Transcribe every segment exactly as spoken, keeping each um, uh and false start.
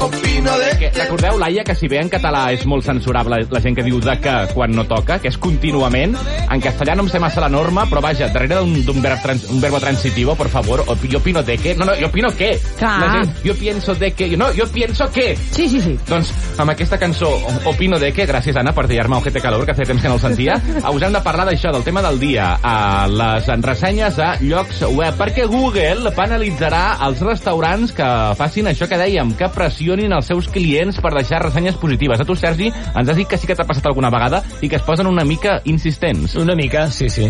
opino de que... Recordeu, Laia, que si bé en català és molt censurable la gent que diu de que quan no toca, que és contínuament, en castellà no em sé massa la norma, però vaja, darrere d'un verb trans, un verbo transitivo, por favor, yo opino de que... No, no, yo opino que. La gent, yo pienso de que... No, yo pienso que. Sí, sí, sí. Doncs amb aquesta cançó, opino de que, gràcies, Anna, per dir-me Ojete Calor, que feia temps que no el sentia, us hem de parlar d'això, del tema del dia, a les ressenyes a llocs web, perquè Google penalitzarà els restaurants que facin això que dèiem, que pressionin els seus clients per deixar ressenyes positives. A tu, Sergi, ens has dit que sí que t'ha passat alguna vegada i que es posen una mica insistents. Una mica, sí, sí.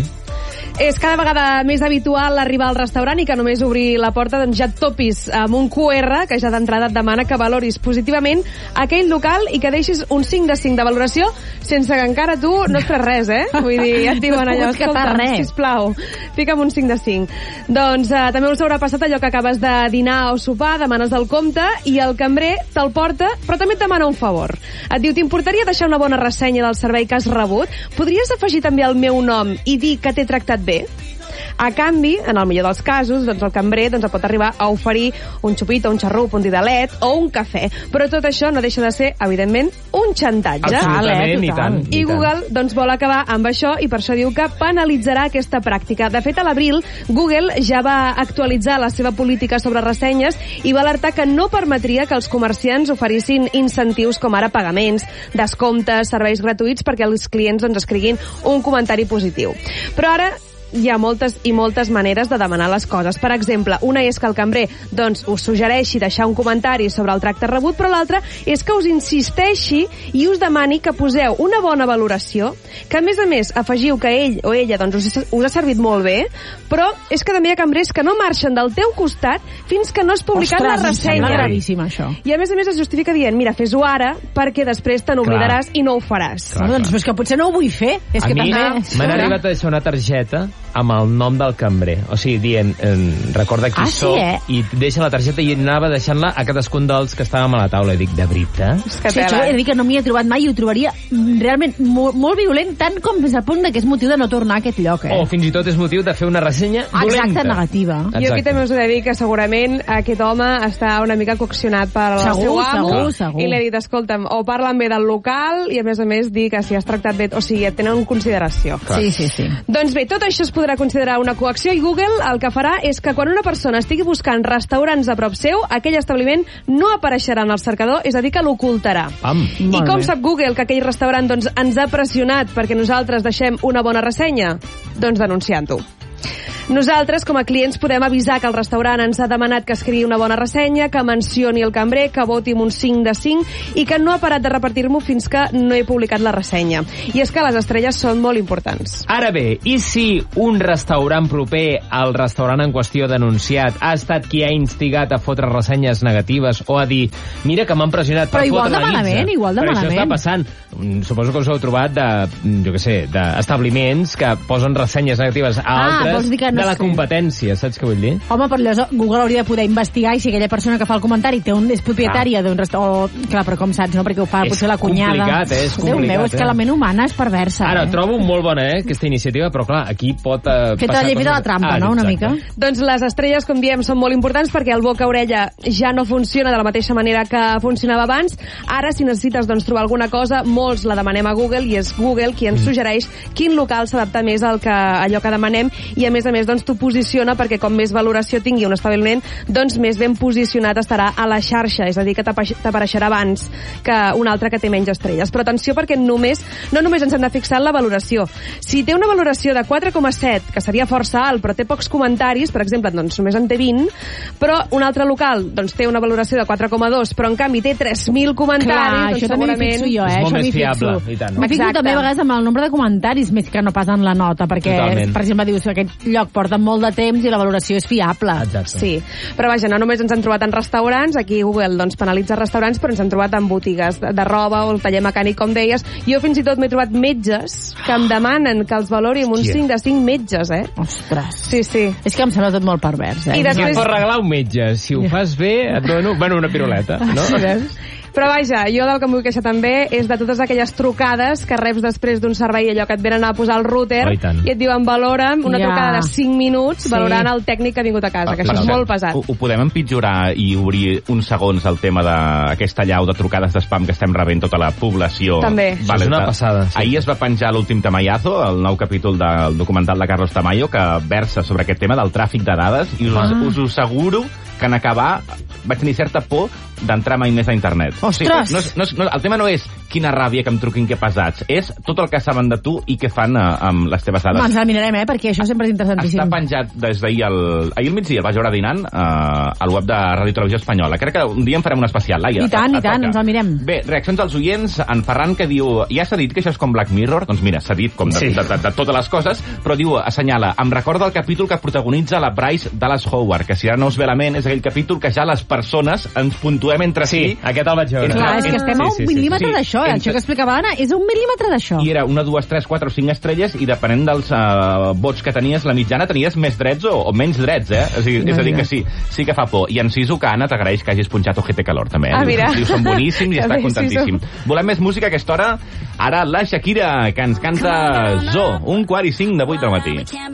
És cada vegada més habitual arribar al restaurant i que només obrir la porta doncs ja et topis amb un Q R que ja d'entrada et demana que valoris positivament aquell local i que deixis un cinc de cinc de valoració sense que encara tu no has pres res, eh? Vull dir, ja et diuen allò, escolta, sisplau, fica'm un cinc de cinc. Doncs eh, també us haurà passat allò que acabes de dinar o sopar, demanes el compte i el cambrer te'l porta, però també et demana un favor. Et diu, t'importaria deixar una bona ressenya del servei que has rebut? Podries afegir també el meu nom i dir que t'he tractat bé? A canvi, en el millor dels casos, doncs el cambrer doncs, pot arribar a oferir un xupito, un xarrup, un didalet o un cafè. Però tot això no deixa de ser, evidentment, un xantatge. Absolutament, i tant. I Google doncs, vol acabar amb això i per això diu que penalitzarà aquesta pràctica. De fet, a l'abril, Google ja va actualitzar la seva política sobre ressenyes i va alertar que no permetria que els comerciants oferissin incentius com ara pagaments, descomptes, serveis gratuïts perquè els clients doncs, escriguin un comentari positiu. Però ara hi ha moltes i moltes maneres de demanar les coses. Per exemple, una és que el cambrer doncs, us suggereixi deixar un comentari sobre el tracte rebut, però l'altra és que us insisteixi i us demani que poseu una bona valoració, que a més a més afegiu que ell o ella doncs, us, us ha servit molt bé, però és que també hi ha cambrers que no marxen del teu costat fins que no has publicat Ostres, la ressenya. Ostres, gravíssim, això. I a més a més es justifica dient, mira, fes-ho ara perquè després te n'oblidaràs i no ho faràs. Clar, doncs és que potser no ho vull fer. És a que mi també... m'han arribat a deixar una targeta amb el nom del cambrer. O sigui, dient, eh, recorda qui ah, sóc, sí, eh? i deixa la targeta i anava deixant-la a cadascun dels que estàvem a la taula. I dic, de veritat? És que sí, això he de dir que no m'hi he trobat mai i ho trobaria realment molt, molt violent, tant com fins al punt que és motiu de no tornar a aquest lloc. Eh? O fins i tot és motiu de fer una ressenya dolenta. Exacte, negativa. Exacte. Jo aquí també us he de dir que segurament aquest home està una mica coaccionat per el segur, seu amo segur, segur. i li he dit, escolta'm, o parlen bé del local i a més a més dir que si has tractat bé, o sigui, et tenen en consideració. Clar. Sí, sí, sí. Doncs bé, tot això es podrà considerar una coacció i Google el que farà és que quan una persona estigui buscant restaurants a prop seu, aquell establiment no apareixerà en el cercador, és a dir, que l'ocultarà. I com sap Google que aquell restaurant doncs, ens ha pressionat perquè nosaltres deixem una bona ressenya? Doncs denunciant-ho. Nosaltres, com a clients, podem avisar que el restaurant ens ha demanat que escrigui una bona ressenya, que mencioni el cambrer, que voti amb un cinc de cinc i que no ha parat de repetir-m'ho fins que no he publicat la ressenya. I és que les estrelles són molt importants. Ara bé, i si un restaurant proper al restaurant en qüestió denunciat ha estat qui ha instigat a fotre ressenyes negatives o a dir, mira que m'han pressionat per fotre la pizza? Però igual de malament, igual de malament. Però això està passant. Suposo que us heu trobat de, jo què sé, d'establiments que posen ressenyes negatives a ah, altres no de la sé. competència, saps què vull dir? Home, però llavors Google hauria de poder investigar i si aquella persona que fa el comentari té un, és propietària d'un restaurant... Oh, clar, però com saps, no? Perquè ho fa és potser la cunyada. Complicat, eh? És complicat, Déu meu, és eh? que la ment humana és perversa. Ara, eh? trobo molt bona, eh, aquesta iniciativa, però clar, aquí pot eh, Feta passar... la llei de la trampa, ah, no?, una exacte. mica. Doncs les estrelles, com diem, són molt importants perquè el boca-orella ja no funciona de la mateixa manera que funcionava abans. Ara, si necessites doncs, trobar alguna cosa, molts la demanem a Google i és Google qui ens suggereix quin local s'adapta més al que, allò que demanem i, a més a més, doncs, t'ho posiciona perquè com més valoració tingui un establiment, doncs més ben posicionat estarà a la xarxa, és a dir, que t'apareixerà abans que un altre que té menys estrelles. Però atenció perquè només, no només ens hem de fixar en la valoració. Si té una valoració de quatre coma set, que seria força alt, però té pocs comentaris, per exemple, doncs només en té vint, però un altre local doncs, té una valoració de quatre coma dos, però en canvi té tres mil comentaris, clar, doncs això segurament... també m'hi fixo jo, eh? És molt això més fiable, i tant. M'hi fixo també a vegades amb el nombre de comentaris més que no pas en la nota, perquè, totalment. Per exemple, dius que aquest lloc porta molt de temps i la valoració és fiable. Exacte. Sí, però vaja, no només ens han trobat en restaurants, aquí Google doncs, penalitza restaurants, però ens han trobat en botigues de, de roba o el taller mecànic, com deies. Jo fins i tot m'he trobat metges que em demanen que els valori amb un cinc de cinc metges, eh? Ostres. Sí, sí. És que em sembla tot molt pervers, eh? I Si després... et pots regalar un metge, si ho fas bé, et dono bueno, una piruleta, no? Sí, veus? Però vaja, jo del que em vull queixar també és de totes aquelles trucades que reps després d'un servei, allò que et venen a posar el router Oh, i i, tant. et diuen valora'm una Ja. trucada de cinc minuts Sí. valorant el tècnic que ha vingut a casa, Ah, que això per és cert, molt pesat. Ho, ho podem empitjorar i obrir uns segons el tema d'aquesta allau de trucades d'espam que estem rebent tota la població? També. Això és una de- passada, sí. Ahir es va penjar l'últim Tamayazo, el nou capítol del documental de Carlos Tamayo, que versa sobre aquest tema del tràfic de dades, i us, Ah. us ho asseguro que en acabar vaig tenir certa por d'entrar mai més a internet. Ostres! no és, no és, no, el tema no és quina ràbia que em truquin, que pesats, és tot el que saben de tu i què fan eh, amb les teves dades. Home, ens la mirarem, eh, perquè això sempre és interessantíssim. Està penjat des d'ahir al, ahir al migdia, el vaig veure dinant eh, al web de Ràdio Televisió Espanyola. Crec que un dia en farem un especial, Laia. I tant, A- a i tant, toca. ens el mirem. Bé, reaccions dels oients. En Ferran, que diu, ja s'ha dit que això és com Black Mirror? Doncs mira, s'ha dit com de, Sí. de, de, de totes les coses, però diu, assenyala, em recorda el capítol que protagonitza la Bryce Dallas Howard, que si ara no us ve a la ment, és aquell capítol que ja les persones ens puntuem entre Sí, si. aquest el vaig veure. Entre- Clar, és que estem a un Sí, sí, sí. mil·límetre Sí, d'això, eh? entre- Això que explicava Anna és un mil·límetre d'això. I era una, dues, tres, quatre o cinc estrelles i depenent dels uh, vots que tenies, la mitjana tenies més drets o, o menys drets, eh? O sigui, és a dir, que sí, sí que fa por. I en Sisu, que Anna t'agraeix que hagis punxat Ojete Calor, també. Eh? Ah, mira. Diu, són boníssims i Que està bé, contentíssim. Volem més música a aquesta hora? Ara la Shakira, que ens canta Zo, un quart i cinc de vuit del matí.